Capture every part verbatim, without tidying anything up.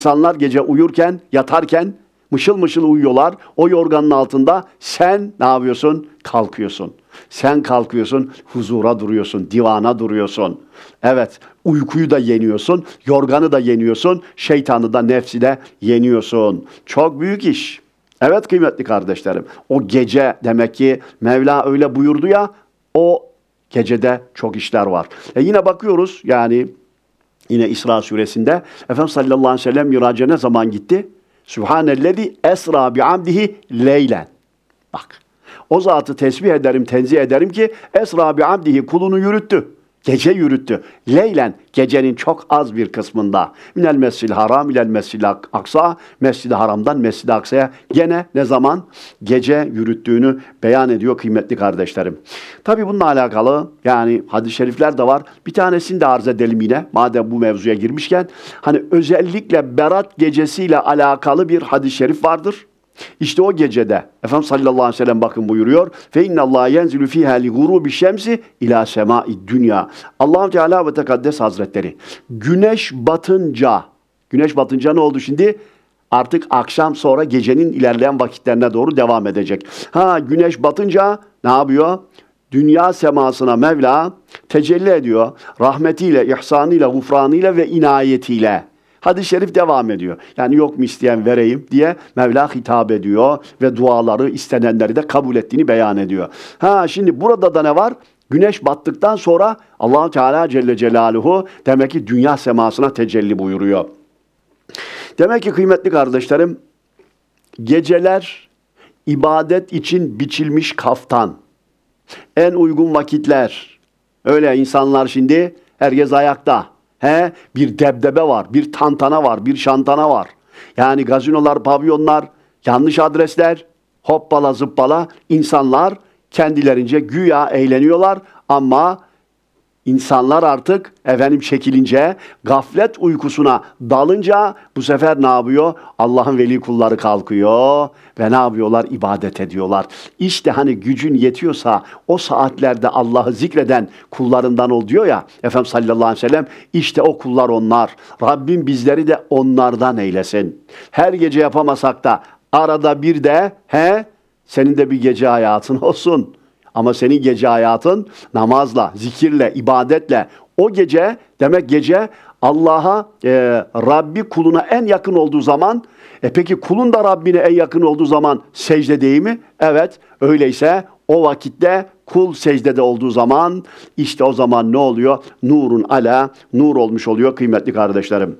İnsanlar gece uyurken, yatarken mışıl mışıl uyuyorlar. O yorganın altında sen ne yapıyorsun? Kalkıyorsun. Sen kalkıyorsun, huzura duruyorsun, divana duruyorsun. Evet, uykuyu da yeniyorsun, yorganı da yeniyorsun, şeytanı da nefsi de yeniyorsun. Çok büyük iş. Evet kıymetli kardeşlerim, o gece demek ki Mevla öyle buyurdu ya, o gecede çok işler var. E yine bakıyoruz yani yine İsra suresinde Efendimiz sallallahu aleyhi ve sellem miraca ne zaman gitti? Sübhanellezi esra bi'amdihi leylen. Bak, o zatı tesbih ederim, tenzih ederim ki esra bi'amdihi kulunu yürüttü. Gece yürüttü. Leylen, gecenin çok az bir kısmında. Minel mescid-i haram ilel mescid-i aksa, mescid-i haramdan mescid-i aksaya gene ne zaman? Gece yürüttüğünü beyan ediyor kıymetli kardeşlerim. Tabi bununla alakalı yani hadis-i şerifler de var. Bir tanesini de arz edelim yine. Madem bu mevzuya girmişken. Hani özellikle Berat gecesiyle alakalı bir hadis-i şerif vardır. İşte o gecede Efendimiz sallallahu aleyhi ve sellem bakın buyuruyor. Fe innallâhe yenzilü fîhâ li gurûbi şemsi ilâ semâid dünya. Allah-u Teala ve Tekaddes Hazretleri güneş batınca, güneş batınca ne oldu şimdi? Artık akşam sonra gecenin ilerleyen vakitlerine doğru devam edecek. Ha güneş batınca ne yapıyor? Dünya semasına Mevla tecelli ediyor. Rahmetiyle, ihsanıyla, gufranıyla ve inayetiyle. Hadis-i şerif devam ediyor. Yani yok mu isteyen vereyim diye Mevla hitap ediyor ve duaları istenenleri de kabul ettiğini beyan ediyor. Ha şimdi burada da ne var? Güneş battıktan sonra Allah-u Teala Celle Celaluhu demek ki dünya semasına tecelli buyuruyor. Demek ki kıymetli kardeşlerim, geceler ibadet için biçilmiş kaftan. En uygun vakitler. Öyle insanlar şimdi herkes ayakta. He, bir debdebe var, bir tantana var, bir şantana var. Yani gazinolar, pavyonlar, yanlış adresler, hoppala zıppala insanlar kendilerince güya eğleniyorlar ama İnsanlar artık efendim çekilince, gaflet uykusuna dalınca bu sefer ne yapıyor? Allah'ın veli kulları kalkıyor ve ne yapıyorlar? İbadet ediyorlar. İşte hani gücün yetiyorsa o saatlerde Allah'ı zikreden kullarından ol diyor ya Efendimiz sallallahu aleyhi ve sellem, işte o kullar onlar. Rabbim bizleri de onlardan eylesin. Her gece yapamasak da arada bir de he senin de bir gece hayatın olsun. Ama senin gece hayatın namazla, zikirle, ibadetle. O gece, demek gece Allah'a, e, Rabbi kuluna en yakın olduğu zaman, e peki kulun da Rabbine en yakın olduğu zaman secde değil mi? Evet, öyleyse o vakitte kul secdede olduğu zaman, işte o zaman ne oluyor? Nurun ala, nur olmuş oluyor kıymetli kardeşlerim.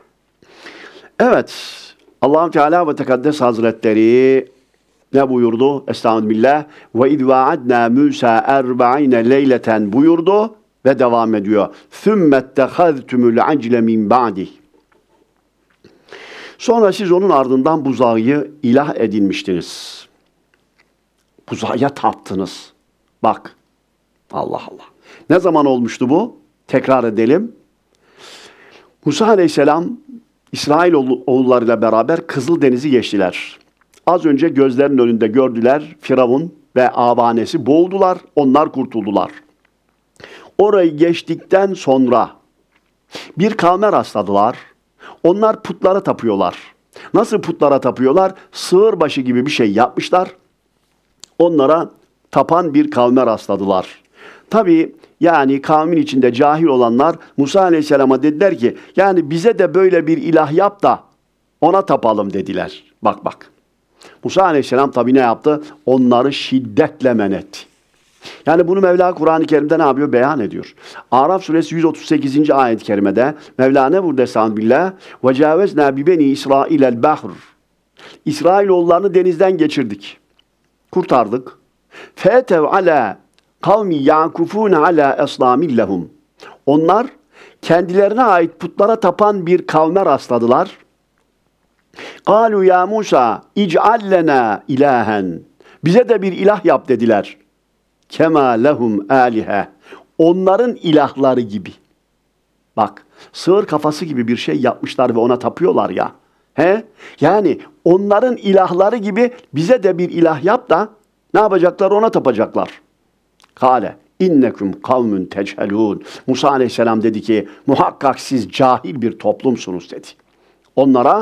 Evet, Allah-u Teala ve Tekaddes Hazretleri ne buyurdu? Estağfirullah. Ve iz vaadna Musa erba'ine leyleten buyurdu ve devam ediyor. Thummettehaztumul acle min ba'di. Sonra siz onun ardından buzağı ilah edinmiştiniz. Buzağa taptınız. Bak. Allah Allah. Ne zaman olmuştu bu? Tekrar edelim. Musa Aleyhisselam İsrail oğullarıyla beraber Kızıldeniz'i geçtiler. Az önce gözlerinin önünde gördüler, Firavun ve avanesi boğuldular, onlar kurtuldular. Orayı geçtikten sonra bir kavme rastladılar. Onlar putlara tapıyorlar. Nasıl putlara tapıyorlar? Sığırbaşı gibi bir şey yapmışlar. Onlara tapan bir kavme rastladılar. Tabii yani kavmin içinde cahil olanlar Musa Aleyhisselam'a dediler ki, yani bize de böyle bir ilah yap da ona tapalım dediler. Bak bak. Musa Aleyhisselam tabi ne yaptı? Onları şiddetle men etti. Yani bunu Mevla Kur'an-ı Kerim'de ne yapıyor? Beyan ediyor. Araf suresi yüz otuz sekizinci ayet-i kerimede Mevla ne burada? Estağfirullah. Ve cavezna bi beni İsrail'el bahr. İsrailoğullarını denizden geçirdik. Kurtardık. Fetev ala kavmi yakufun ala eslamillahum. Onlar kendilerine ait putlara tapan bir kavme rastladılar. Kalu ya Musa ic'al lena ilahen. Bize de bir ilah yap dediler. Kema lehum alihe. Onların ilahları gibi. Bak, sığır kafası gibi bir şey yapmışlar ve ona tapıyorlar ya. He? Yani onların ilahları gibi bize de bir ilah yap da ne yapacaklar? Ona tapacaklar. Kale innekum kavmün teçhelûn. Musa Aleyhisselam dedi ki, muhakkak siz cahil bir toplumsunuz dedi. onlara